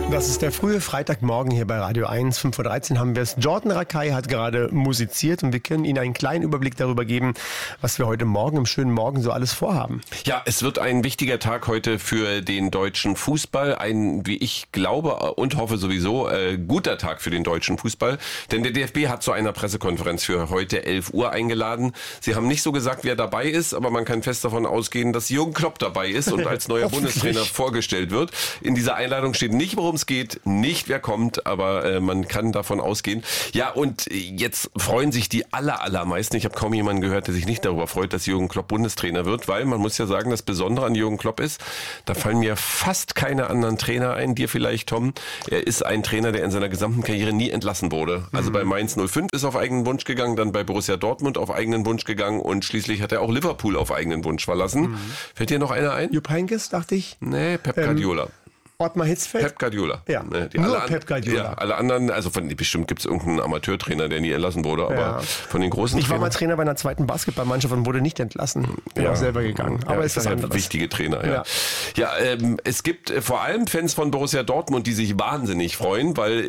Das ist der frühe Freitagmorgen hier bei Radio 1. 5:13 Uhr haben wir es. Jordan Rakei hat gerade musiziert und wir können Ihnen einen kleinen Überblick darüber geben, was wir heute Morgen im schönen Morgen so alles vorhaben. Ja, es wird ein wichtiger Tag heute für den deutschen Fußball. Ein, wie ich glaube und hoffe sowieso, guter Tag für den deutschen Fußball. Denn der DFB hat zu einer Pressekonferenz für heute 11 Uhr eingeladen. Sie haben nicht so gesagt, wer dabei ist, aber man kann fest davon ausgehen, dass Jürgen Klopp dabei ist und als neuer Bundestrainer vorgestellt wird. In dieser Einladung steht nicht, worum es geht, nicht wer kommt, aber man kann davon ausgehen. Ja, und jetzt freuen sich die allermeisten. Ich habe kaum jemanden gehört, der sich nicht darüber freut, dass Jürgen Klopp Bundestrainer wird, weil man muss ja sagen, das Besondere an Jürgen Klopp ist, da fallen mir fast keine anderen Trainer ein, dir vielleicht, Tom. Er ist ein Trainer, der in seiner gesamten Karriere nie entlassen wurde. Also bei Mainz 05 ist auf eigenen Wunsch gegangen, dann bei Borussia Dortmund auf eigenen Wunsch gegangen und schließlich hat er auch Liverpool auf eigenen Wunsch verlassen. Fällt dir noch einer ein? Jupp Heynckes, dachte ich. Nee, Pep Guardiola. Ottmar Hitzfeld? Pep Guardiola. Ja, nur Pep Guardiola. Ja, alle anderen, also bestimmt gibt es irgendeinen Amateurtrainer, der nie entlassen wurde, aber von den großen Ich war mal Trainer bei einer zweiten Basketballmannschaft und wurde nicht entlassen. Bin auch selber gegangen. Aber ist das anderes. Wichtige Trainer, ja. Es gibt vor allem Fans von Borussia Dortmund, die sich wahnsinnig freuen, weil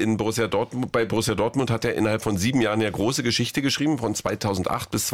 bei Borussia Dortmund hat er innerhalb von 7 Jahren ja große Geschichte geschrieben, von 2008 bis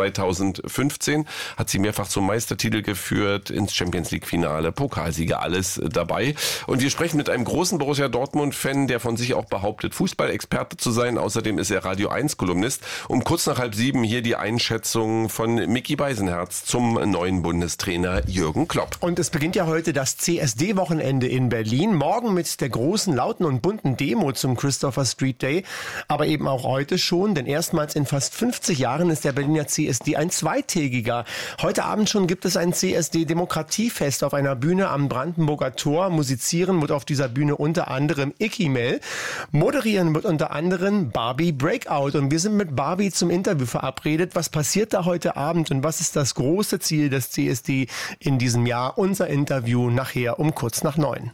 2015, hat sie mehrfach zum Meistertitel geführt, ins Champions-League-Finale, Pokalsieger, alles dabei. Und wir sprechen mit einem großen Borussia Dortmund-Fan, der von sich auch behauptet, Fußballexperte zu sein. Außerdem ist er Radio 1-Kolumnist. Um kurz nach 6:30 hier die Einschätzung von Micky Beisenherz zum neuen Bundestrainer Jürgen Klopp. Und es beginnt ja heute das CSD-Wochenende in Berlin. Morgen mit der großen, lauten und bunten Demo zum Christopher Street Day. Aber eben auch heute schon, denn erstmals in fast 50 Jahren ist der Berliner CSD ein zweitägiger. Heute Abend schon gibt es ein CSD-Demokratiefest auf einer Bühne am Brandenburger Tor. Musizieren wird auf dieser Bühne unter anderem Icky Mel. Moderieren wird unter anderem Barbie Breakout. Und wir sind mit Barbie zum Interview verabredet. Was passiert da heute Abend und was ist das große Ziel des CSD in diesem Jahr? Unser Interview nachher um kurz nach 9.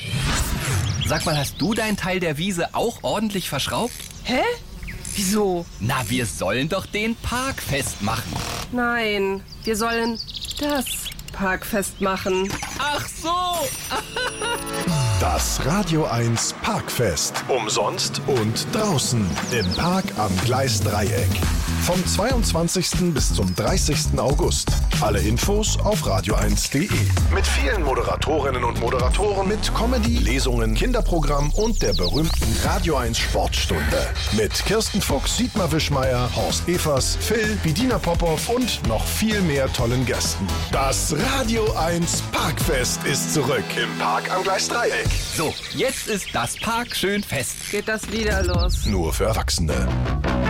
Sag mal, hast du deinen Teil der Wiese auch ordentlich verschraubt? Hä? Wieso? Na, wir sollen doch den Park festmachen. Nein, wir sollen das Parkfest machen. Ach so! Das Radio 1 Parkfest. Umsonst und draußen im Park am Gleisdreieck. Vom 22. bis zum 30. August. Alle Infos auf radio1.de. Mit vielen Moderatorinnen und Moderatoren, mit Comedy, Lesungen, Kinderprogramm und der berühmten Radio 1 Sportstunde. Mit Kirsten Fuchs, Dietmar Wischmeier, Horst Evers, Phil, Bedina Popov und noch viel mehr tollen Gästen. Das Radio 1 Parkfest ist zurück im Park am Gleisdreieck. So, jetzt ist das Park schön fest. Geht das wieder los? Nur für Erwachsene.